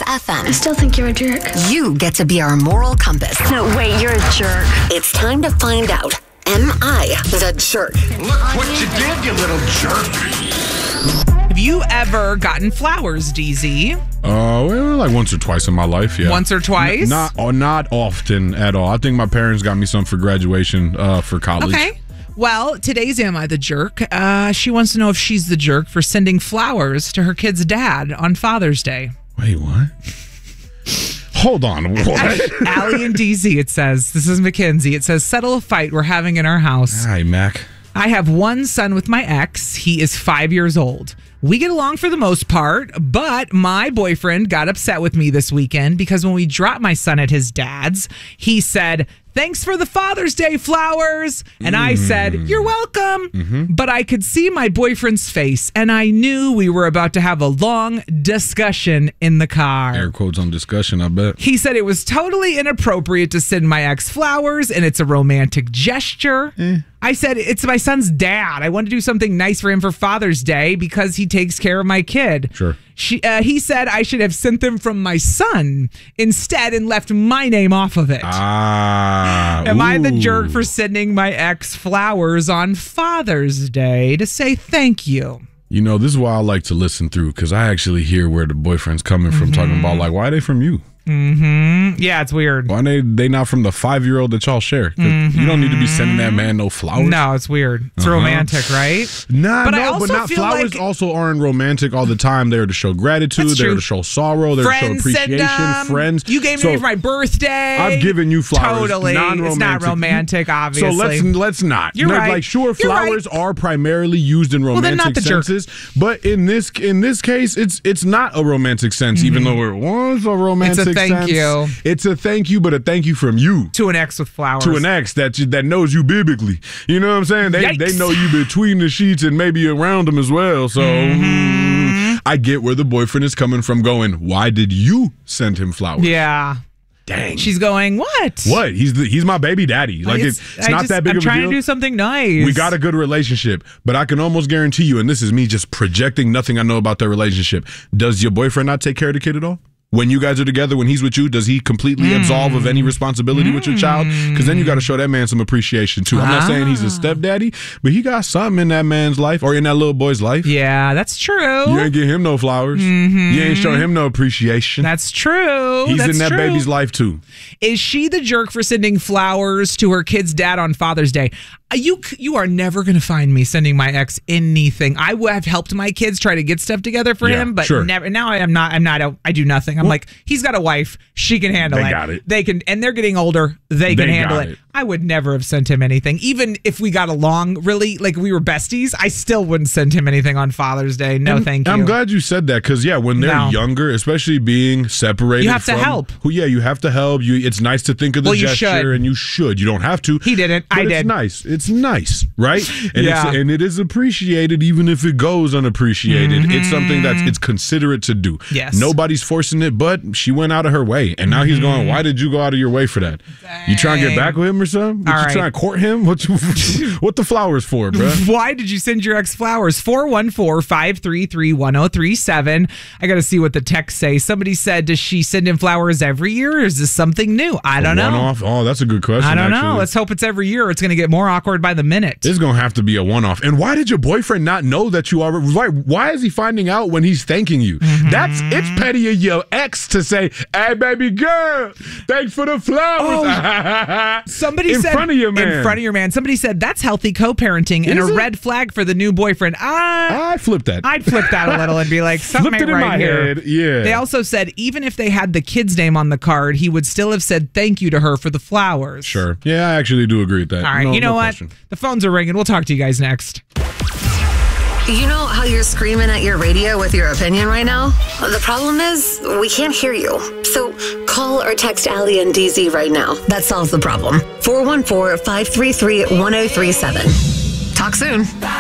FM. I still think you're a jerk. You get to be our moral compass. No, wait, you're a jerk. It's time to find out, am I the jerk? Look what you did, you little jerk. Have you ever gotten flowers, DZ? Well, like once or twice in my life, yeah. Once or twice? Not often at all. I think my parents got me some for graduation for college. Okay. Well, today's Am I the Jerk? She wants to know if she's the jerk for sending flowers to her kid's dad on Father's Day. Wait, what? Hold on. What? Allie and DZ, it says. This is Mackenzie. It says, settle a fight we're having in our house. Hi, Mac. I have one son with my ex. He is 5 years old. We get along for the most part, but my boyfriend got upset with me this weekend because when we dropped my son at his dad's, he said, "Thanks for the Father's Day flowers." And I said, "You're welcome." Mm-hmm. But I could see my boyfriend's face, and I knew we were about to have a long discussion in the car. Air quotes on discussion, I bet. He said it was totally inappropriate to send my ex flowers, and it's a romantic gesture. I said, it's my son's dad. I want to do something nice for him for Father's Day because he takes care of my kid. Sure. He said I should have sent them from my son instead and left my name off of it. Am I the jerk for sending my ex flowers on Father's Day to say thank you? You know, this is why I like to listen through, because I actually hear where the boyfriend's coming from, talking about, like, why are they from you? Yeah, it's weird. Why they not from the 5-year-old that y'all share? 'Cause you don't need to be sending that man no flowers. No, it's weird. It's romantic, right? Nah, but but not flowers. like also aren't romantic all the time. They're to show gratitude. That's They're true. to show sorrow. They're Friends to show send appreciation. them. Friends. You gave me for my birthday. I've given you flowers. Totally. Non-romantic. It's not romantic, obviously. So let's not. You're right. Like, sure, You're flowers are primarily used in then not romantic the jerk. senses, but in this case, it's not a romantic sense, even though it was a romantic sense. It's a thank you. It's a thank you, but a thank you from you. To an ex with flowers. To an ex that knows you biblically. You know what I'm saying? They know you between the sheets and maybe around them as well. So I get where the boyfriend is coming from going, why did you send him flowers? Yeah. Dang. She's going, what? What? He's my baby daddy. Like it's not that big of a deal. I'm trying to do something nice. We got a good relationship, but I can almost guarantee you, and this is me just projecting nothing I know about their relationship. Does your boyfriend not take care of the kid at all? When you guys are together, when he's with you, does he completely absolve of any responsibility with your child? Because then you got to show that man some appreciation, too. I'm not saying he's a stepdaddy, but he got something in that man's life or in that little boy's life. Yeah, that's true. You ain't give him no flowers. You ain't show him no appreciation. That's true. He's in that baby's life, too. Is she the jerk for sending flowers to her kid's dad on Father's Day? You are never going to find me sending my ex anything. I would have helped my kids try to get stuff together for him, but never. Now I do nothing. I'm like, he's got a wife. She can handle it. They got it. They can, and they're getting older. They can handle it. I would never have sent him anything. Even if we got along really, like we were besties, I still wouldn't send him anything on Father's Day. No, thank you. I'm glad you said that because, when they're younger, especially being separated, you have to help. You have to help. It's nice to think of the gesture, and you should. You don't have to. He didn't. I did. It's nice. It's nice, right? And it is appreciated, even if it goes unappreciated. It's something it's considerate to do. Yes. Nobody's forcing it, but she went out of her way, and now he's going, why did you go out of your way for that? Dang. You trying to get back with him or something? You trying to court him? What the flowers for, bro? Why did you send your ex flowers? 414-533-1037. I got to see what the texts say. Somebody said, does she send him flowers every year, or is this something new? I don't know. One-off? Oh, that's a good question. I don't know. Let's hope it's every year. It's going to get more awkward by the minute. It's going to have to be a one-off. And why did your boyfriend not know that you are? Why is he finding out when he's thanking you? It's petty of your ex to say, hey, baby girl, thanks for the flowers. Somebody said, in front of your man. Somebody said, that's healthy co-parenting and a red flag for the new boyfriend. I flipped that. I'd flip that a little and be like, something flipped it right in my here. head. Yeah. They also said, even if they had the kid's name on the card, he would still have said thank you to her for the flowers. Sure. Yeah, I actually do agree with that. All right. You know what? Question. The phones are ringing. We'll talk to you guys next. You know how you're screaming at your radio with your opinion right now? The problem is, we can't hear you. So call or text Allie and DZ right now. That solves the problem. 414-533-1037. Talk soon.